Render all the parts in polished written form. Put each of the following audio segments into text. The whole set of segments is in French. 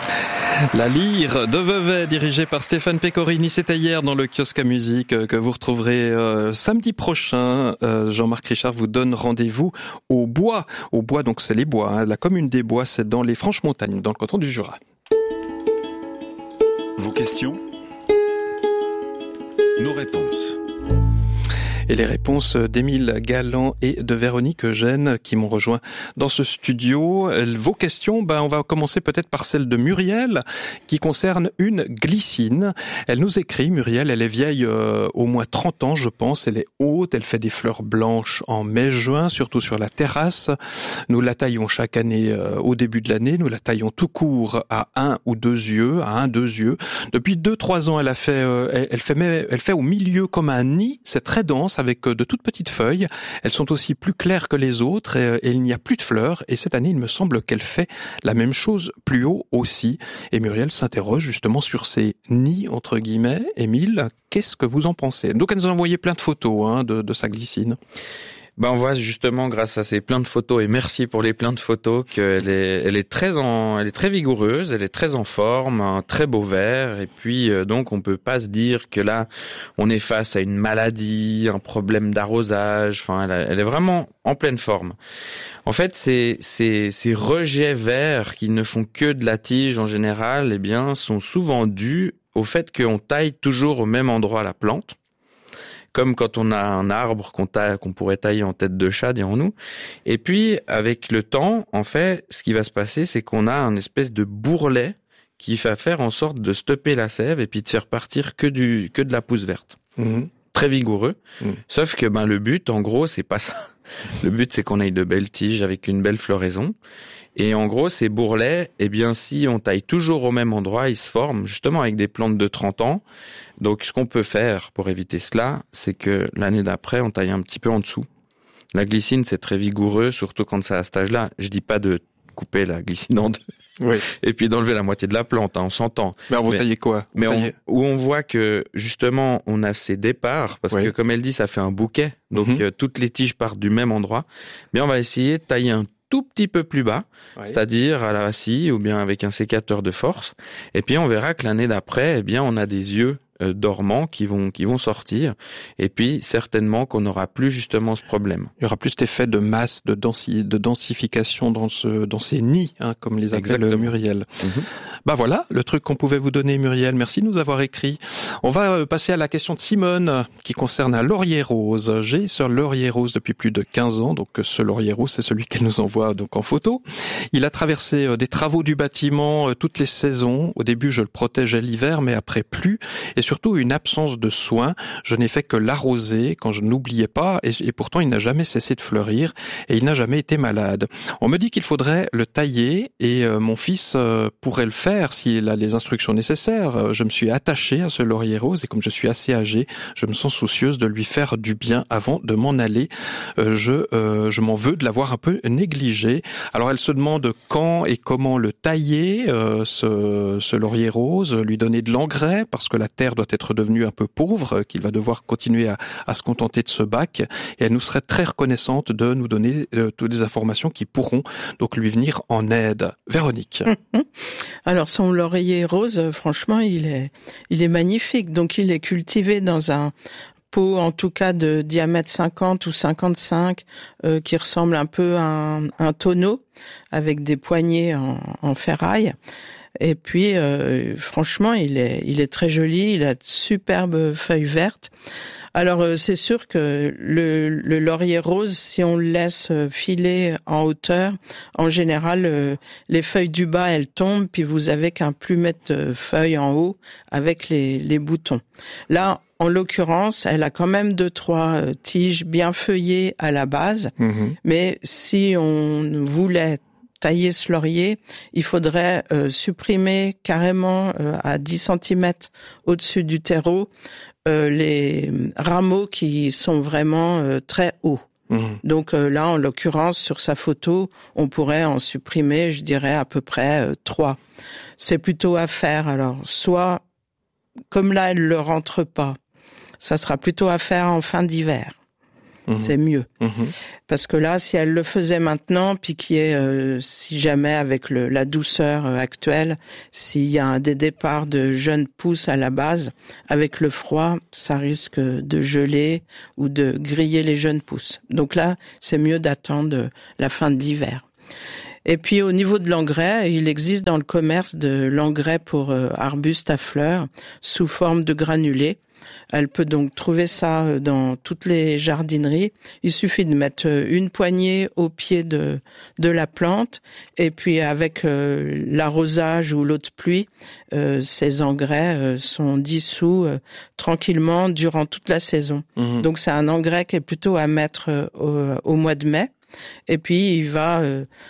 La lyre de Vevey, dirigée par Stéphane Pecorini, c'était hier dans le kiosque à musique que vous retrouverez samedi prochain. Jean-Marc Richard vous donne rendez-vous au Bois. Au Bois, donc c'est les Bois, hein. La commune des Bois, c'est dans les Franches-Montagnes, dans le canton du Jura. Vos questions, nos réponses. Et les réponses d'Émile Galland et de Véronique Eugène qui m'ont rejoint dans ce studio. Vos questions, on va commencer peut-être par celle de Muriel qui concerne une glycine. Elle nous écrit, Muriel, elle est vieille au moins 30 ans je pense, elle est haute, elle fait des fleurs blanches en mai-juin, surtout sur la terrasse. Nous la taillons chaque année au début de l'année, nous la taillons tout court à 1 ou 2 yeux, à 1-2 yeux. Depuis 2-3 ans, elle fait au milieu comme un nid, c'est très dense, avec de toutes petites feuilles. Elles sont aussi plus claires que les autres et il n'y a plus de fleurs. Et cette année, il me semble qu'elle fait la même chose plus haut aussi. Et Muriel s'interroge justement sur ces nids, entre guillemets. Émile, qu'est-ce que vous en pensez? Donc, elle nous a envoyé plein de photos de sa glycine. On voit justement grâce à ces plein de photos, et merci pour les plein de photos, qu'elle est très vigoureuse, elle est très en forme, un très beau vert, et puis donc on peut pas se dire que là on est face à une maladie, un problème d'arrosage, elle est vraiment en pleine forme. En fait, ces rejets verts qui ne font que de la tige en général, sont souvent dus au fait qu'on taille toujours au même endroit la plante. Comme quand on a un arbre qu'on pourrait tailler en tête de chat, dirons-nous. Et puis, avec le temps, en fait, ce qui va se passer, c'est qu'on a une espèce de bourrelet qui va faire en sorte de stopper la sève et puis de faire partir que de la pousse verte. Mmh. Très vigoureux. Mmh. Sauf que, le but, en gros, c'est pas ça. Le but, c'est qu'on ait de belles tiges avec une belle floraison. Et en gros, ces bourrelets, si on taille toujours au même endroit, ils se forment justement avec des plantes de 30 ans. Donc, ce qu'on peut faire pour éviter cela, c'est que l'année d'après, on taille un petit peu en dessous. La glycine, c'est très vigoureux, surtout quand c'est à cet âge-là. Je dis pas de couper la glycine en deux. Oui. Et puis d'enlever la moitié de la plante, on s'entend. Mais vous taillez quoi? Où on voit que, justement, on a ces départs, parce que comme elle dit, ça fait un bouquet. Donc, toutes les tiges partent du même endroit. Mais on va essayer de tailler un tout petit peu plus bas, c'est-à-dire à la scie ou bien avec un sécateur de force. Et puis on verra que l'année d'après, on a des yeux dormants qui vont sortir. Et puis certainement qu'on n'aura plus justement ce problème. Il y aura plus cet effet de masse, de densification dans ces nids, comme les appelle Muriel. Mm-hmm. Voilà le truc qu'on pouvait vous donner, Muriel. Merci de nous avoir écrit. On va passer à la question de Simone qui concerne un laurier rose. J'ai ce laurier rose depuis plus de 15 ans. Donc ce laurier rose, c'est celui qu'elle nous envoie donc en photo. Il a traversé des travaux du bâtiment toutes les saisons. Au début, je le protégeais l'hiver, mais après plus. Et surtout une absence de soins. Je n'ai fait que l'arroser quand je n'oubliais pas. Et pourtant, il n'a jamais cessé de fleurir et il n'a jamais été malade. On me dit qu'il faudrait le tailler et mon fils pourrait le faire s'il a les instructions nécessaires. Je me suis attachée à ce laurier rose et comme je suis assez âgée, je me sens soucieuse de lui faire du bien avant de m'en aller. Je m'en veux de l'avoir un peu négligé. Alors elle se demande quand et comment le tailler, ce laurier rose, lui donner de l'engrais parce que la terre doit être devenue un peu pauvre, qu'il va devoir continuer à se contenter de ce bac. Et elle nous serait très reconnaissante de nous donner toutes les informations qui pourront donc lui venir en aide. Véronique. Alors son laurier rose, franchement, il est magnifique. Donc il est cultivé dans un pot en tout cas de diamètre 50 ou 55 qui ressemble un peu à un tonneau avec des poignées en ferraille. Et puis franchement, il est très joli, il a de superbes feuilles vertes. Alors c'est sûr que le laurier rose, si on le laisse filer en hauteur, en général les feuilles du bas elles tombent, puis vous avez qu'un plumet de feuilles en haut avec les boutons. Là, en l'occurrence, elle a quand même 2-3 tiges bien feuillées à la base, mais si on voulait tailler ce laurier, il faudrait supprimer carrément à 10 cm au-dessus du terreau les rameaux qui sont vraiment très hauts. Donc là, en l'occurrence, sur sa photo, on pourrait en supprimer, je dirais, à peu près 3. C'est plutôt à faire. Alors, soit, comme là, elle ne le rentre pas, ça sera plutôt à faire en fin d'hiver. c'est mieux. Parce que là, si elle le faisait maintenant, puis qu'il y ait, si jamais avec la douceur actuelle, s'il y a des départs de jeunes pousses à la base, avec le froid, ça risque de geler ou de griller les jeunes pousses. Donc là, c'est mieux d'attendre la fin de l'hiver. Et puis au niveau de l'engrais, il existe dans le commerce de l'engrais pour arbustes à fleurs sous forme de granulés. Elle peut donc trouver ça dans toutes les jardineries. Il suffit de mettre une poignée au pied de la plante et puis avec l'arrosage ou l'eau de pluie, ces engrais sont dissous tranquillement durant toute la saison. Donc c'est un engrais qui est plutôt à mettre au mois de mai. Et puis il va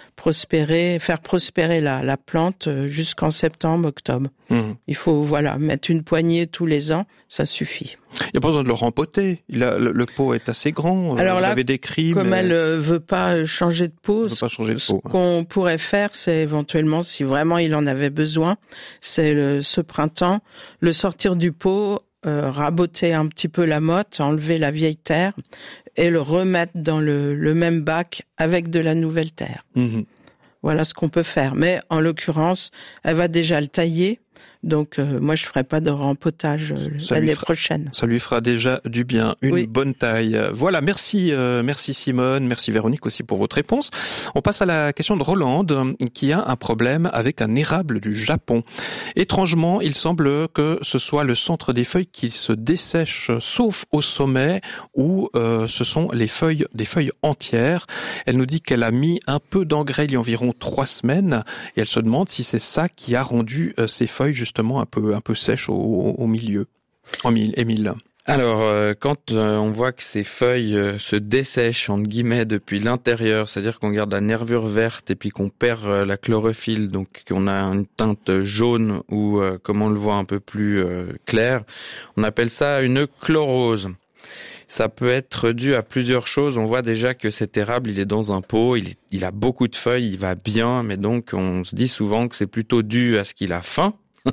faire prospérer la plante jusqu'en septembre-octobre. Il faut mettre une poignée tous les ans, ça suffit. Il n'y a pas besoin de le rempoter. Le pot est assez grand. Alors vous là, l'avez décrit, comme elle veut pas changer de pot, ce qu'on pourrait faire, c'est éventuellement, si vraiment il en avait besoin, c'est ce printemps, le sortir du pot, raboter un petit peu la motte, enlever la vieille terre et le remettre dans le même bac avec de la nouvelle terre. Voilà ce qu'on peut faire. Mais en l'occurrence, elle va déjà le tailler. Donc moi je ferai pas de rempotage l'année prochaine. Ça lui fera déjà du bien, une bonne taille. Voilà, merci Simone, merci Véronique aussi pour votre réponse. On passe à la question de Rolande qui a un problème avec un érable du Japon. Étrangement, il semble que ce soit le centre des feuilles qui se dessèche, sauf au sommet où ce sont des feuilles entières. Elle nous dit qu'elle a mis un peu d'engrais il y a environ 3 semaines et elle se demande si c'est ça qui a rendu ces feuilles justement un peu sèches au milieu. Émile. Alors, quand on voit que ces feuilles se dessèchent entre guillemets depuis l'intérieur, c'est-à-dire qu'on garde la nervure verte et puis qu'on perd la chlorophylle, donc qu'on a une teinte jaune ou comme on le voit un peu plus clair, on appelle ça une chlorose. Ça peut être dû à plusieurs choses. On voit déjà que cet érable, il est dans un pot, il a beaucoup de feuilles, il va bien, mais donc on se dit souvent que c'est plutôt dû à ce qu'il a faim.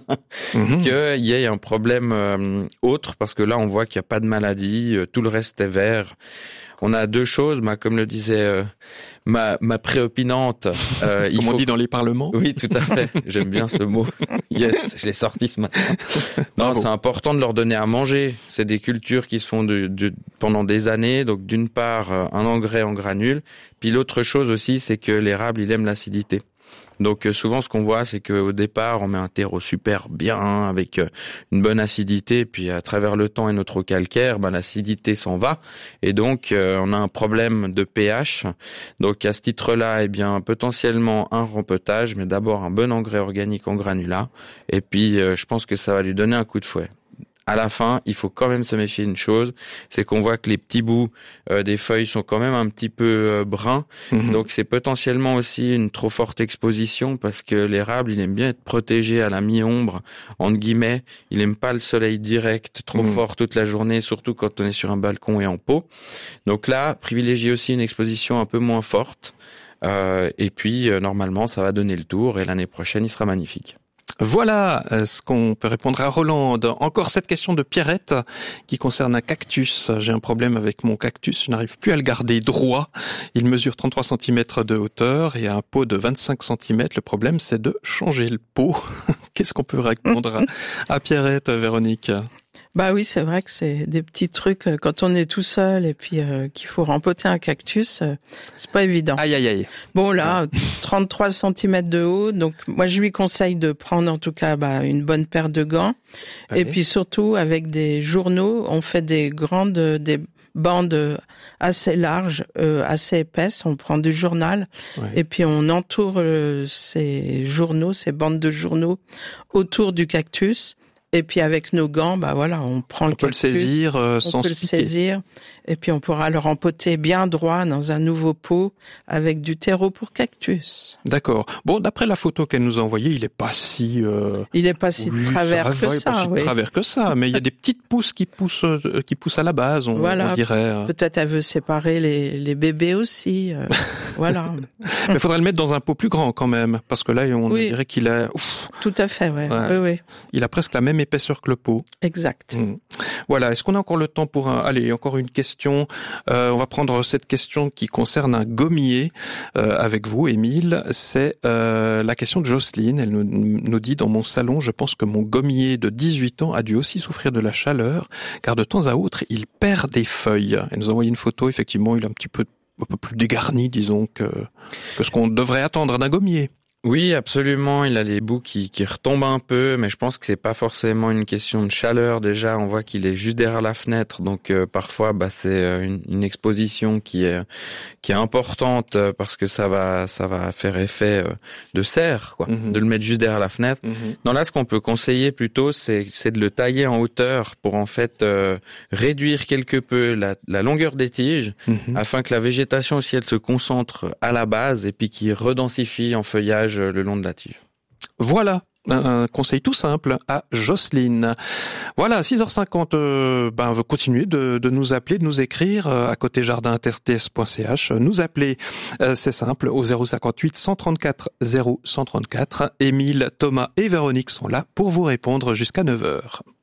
Qu'il y ait un problème autre, parce que là on voit qu'il n'y a pas de maladie, tout le reste est vert. On a 2 choses, comme le disait ma préopinante. Comme on dit dans les parlements. Oui, tout à fait. J'aime bien ce mot. Yes, je l'ai sorti ce matin. Non, c'est important de leur donner à manger. C'est des cultures qui se font pendant des années. Donc d'une part, un engrais en granules. Puis l'autre chose aussi, c'est que l'érable, il aime l'acidité. Donc souvent ce qu'on voit, c'est qu'au départ on met un terreau super bien avec une bonne acidité, puis à travers le temps et notre eau calcaire, l'acidité s'en va et donc on a un problème de pH. Donc à ce titre-là, potentiellement un rempotage, mais d'abord un bon engrais organique en granulat et puis je pense que ça va lui donner un coup de fouet. À la fin, il faut quand même se méfier d'une chose, c'est qu'on voit que les petits bouts des feuilles sont quand même un petit peu bruns. Donc c'est potentiellement aussi une trop forte exposition parce que l'érable, il aime bien être protégé à la mi-ombre, entre guillemets. Il aime pas le soleil direct, trop fort toute la journée, surtout quand on est sur un balcon et en pot. Donc là, privilégiez aussi une exposition un peu moins forte. Et puis, normalement, ça va donner le tour et l'année prochaine, il sera magnifique. Voilà ce qu'on peut répondre à Rolande. Encore cette question de Pierrette qui concerne un cactus. J'ai un problème avec mon cactus, je n'arrive plus à le garder droit. Il mesure 33 cm de hauteur et a un pot de 25 cm. Le problème, c'est de changer le pot. Qu'est-ce qu'on peut répondre à Pierrette, Véronique ? Bah oui, c'est vrai que c'est des petits trucs quand on est tout seul et puis qu'il faut rempoter un cactus, c'est pas évident. Aïe aïe aïe. Bon là, 33 cm de haut, donc moi je lui conseille de prendre en tout cas une bonne paire de gants. Okay. Et puis surtout avec des journaux, on fait des bandes assez larges, assez épaisses, on prend du journal et puis on entoure ces bandes de journaux autour du cactus. Et puis avec nos gants, on prend le cactus, on peut le saisir sans on peut le saisir, et puis on pourra le rempoter bien droit dans un nouveau pot avec du terreau pour cactus. D'accord. Bon, d'après la photo qu'elle nous a envoyée, il est pas si travers que ça. Pas si travers que ça, mais il y a des petites pousses qui poussent à la base, on dirait. Peut-être elle veut séparer les bébés aussi. Voilà. Mais il faudrait le mettre dans un pot plus grand quand même, parce que là on dirait qu'il a. Tout à fait, ouais. Oui. Il a presque la même épaisseur que le pot. Exact. Voilà. Est-ce qu'on a encore le temps pour allez, encore une question. On va prendre cette question qui concerne un gommier avec vous, Émile. C'est la question de Jocelyne. Elle nous dit: dans mon salon, je pense que mon gommier de 18 ans a dû aussi souffrir de la chaleur, car de temps à autre, il perd des feuilles. Elle nous a envoyé une photo. Effectivement, il est un peu plus dégarni, disons, que ce qu'on devrait attendre d'un gommier. Oui, absolument. Il a les bouts qui retombent un peu, mais je pense que c'est pas forcément une question de chaleur. Déjà, on voit qu'il est juste derrière la fenêtre, donc parfois, c'est une exposition qui est importante parce que ça va faire effet de serre, quoi, de le mettre juste derrière la fenêtre. Non, là, ce qu'on peut conseiller plutôt, c'est de le tailler en hauteur pour en fait réduire quelque peu la longueur des tiges, afin que la végétation aussi elle se concentre à la base et puis qu'il redensifie en feuillage le long de la tige. Voilà, un conseil tout simple à Jocelyne. Voilà, 6h50, vous continuez de nous appeler, de nous écrire à côté jardin-rts.ch. Nous appeler, c'est simple, au 058 134 0134. Émile, Thomas et Véronique sont là pour vous répondre jusqu'à 9h.